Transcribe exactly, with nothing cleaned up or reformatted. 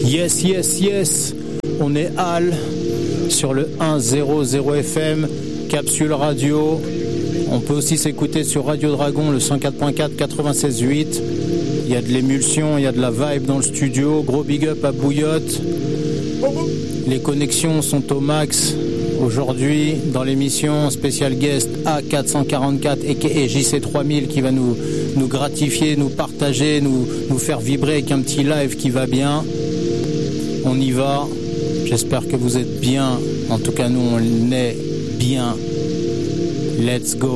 Yes, yes, yes. On est Al sur le cent F M, Capsule Radio. On peut aussi s'écouter sur Radio Dragon, le cent quatre point quatre, quatre-vingt-seize huit. Il y a de l'émulsion, il y a de la vibe dans le studio. Gros big up à Bouillotte. Les connexions sont au max. Aujourd'hui, dans l'émission, spécial guest A quatre cent quarante-quatre et J C trois mille qui va nous, nous gratifier, nous partager, nous, nous faire vibrer avec un petit live qui va bien. On y va. J'espère que vous êtes bien. En tout cas, nous, on est bien. Let's go.